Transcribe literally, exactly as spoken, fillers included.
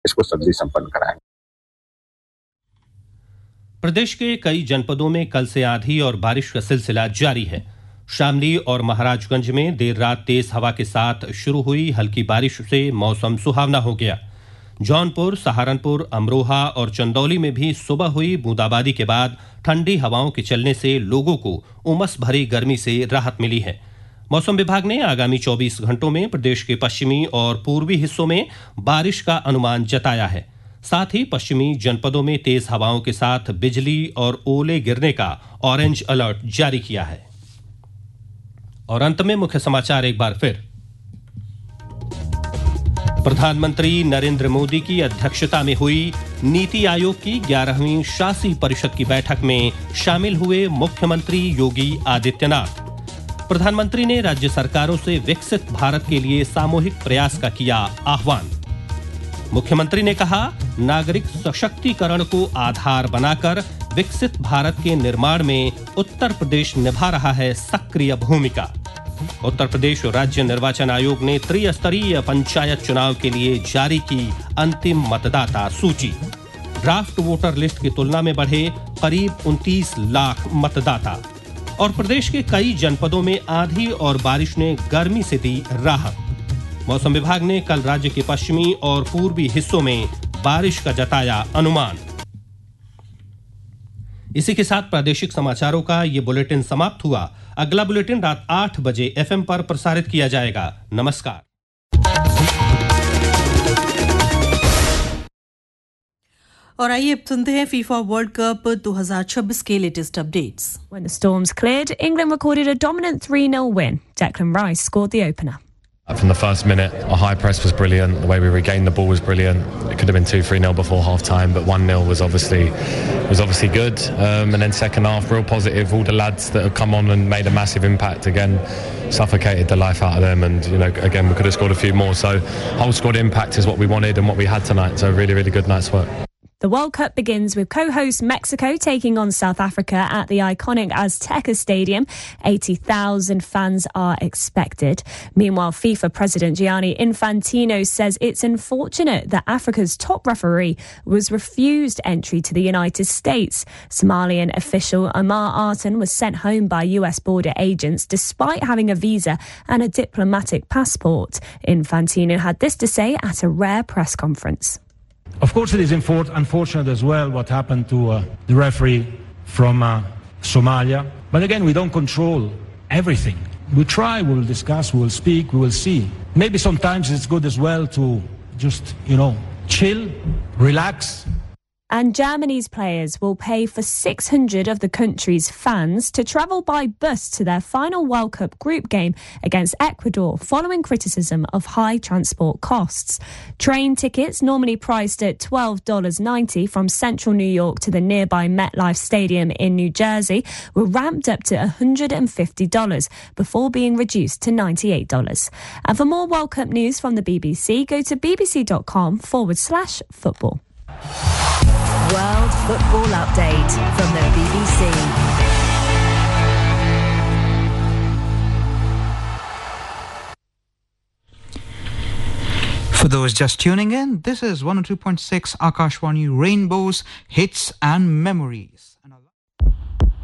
इसको सब्जी संपन्न कराएंगे। प्रदेश के कई जनपदों में कल से आंधी और बारिश का सिलसिला जारी है। शामली और महाराजगंज में देर रात तेज हवा के साथ शुरू हुई हल्की बारिश से मौसम सुहावना हो गया। जौनपुर, सहारनपुर, अमरोहा और चंदौली में भी सुबह हुई बूंदाबांदी के बाद ठंडी हवाओं के चलने से लोगों को उमस भरी गर्मी से राहत मिली है। मौसम विभाग ने आगामी चौबीस घंटों में प्रदेश के पश्चिमी और पूर्वी हिस्सों में बारिश का अनुमान जताया है। साथ ही पश्चिमी जनपदों में तेज हवाओं के साथ बिजली और ओले गिरने का ऑरेंज अलर्ट जारी किया है। और अंत में मुख्य समाचार एक बार फिर। प्रधानमंत्री नरेंद्र मोदी की अध्यक्षता में हुई नीति आयोग की ग्यारहवीं शासी परिषद की बैठक में शामिल हुए मुख्यमंत्री योगी आदित्यनाथ। प्रधानमंत्री ने राज्य सरकारों से विकसित भारत के लिए सामूहिक प्रयास का किया आह्वान। मुख्यमंत्री ने कहा, नागरिक सशक्तिकरण को आधार बनाकर विकसित भारत के निर्माण में उत्तर प्रदेश निभा रहा है सक्रिय भूमिका। उत्तर प्रदेश राज्य निर्वाचन आयोग ने त्रिस्तरीय पंचायत चुनाव के लिए जारी की अंतिम मतदाता सूची। ड्राफ्ट वोटर लिस्ट की तुलना में बढ़े करीब उनतीस लाख मतदाता। और प्रदेश के कई जनपदों में आंधी और बारिश ने गर्मी से दी राहत। मौसम विभाग ने कल राज्य के पश्चिमी और पूर्वी हिस्सों में बारिश का जताया अनुमान। इसी के साथ प्रादेशिक समाचारों का ये बुलेटिन समाप्त हुआ। अगला बुलेटिन रात आठ बजे एफएम पर प्रसारित किया जाएगा। नमस्कार। और आइए अब सुनते हैं FIFA world cup twenty twenty-six के latest updates. When the storms cleared, England recorded a dominant three nil win. Declan Rice scored the opener. From the first minute, our high press was brilliant. The way we regained the ball was brilliant. It could have been two three nil before half time, but one nil was obviously was obviously good. Um, and then second half, real positive. All the lads that have come on and made a massive impact again, suffocated the life out of them. And you know, again, we could have scored a few more. So whole squad impact is what we wanted and what we had tonight. So really, really good night's work. The World Cup begins with co-host Mexico taking on South Africa at the iconic Azteca Stadium. eighty thousand fans are expected. Meanwhile, FIFA President Gianni Infantino says it's unfortunate that Africa's top referee was refused entry to the United States. Somalian official Omar Artan was sent home by U S border agents despite having a visa and a diplomatic passport. Infantino had this to say at a rare press conference. Of course, it is unfortunate as well what happened to uh, the referee from uh, Somalia. But again, we don't control everything. We try, we will discuss, we will speak, we will see. Maybe sometimes it's good as well to just, you know, chill, relax. And Germany's players will pay for six hundred of the country's fans to travel by bus to their final World Cup group game against Ecuador following criticism of high transport costs. Train tickets, normally priced at twelve ninety from central New York to the nearby MetLife Stadium in New Jersey, were ramped up to one hundred fifty dollars before being reduced to ninety-eight dollars. And for more World Cup news from the B B C, go to bbc.com forward slash football. World Football Update from the B B C. For those just tuning in, this is one oh two point six Akashwani Rainbow's Hits and Memories.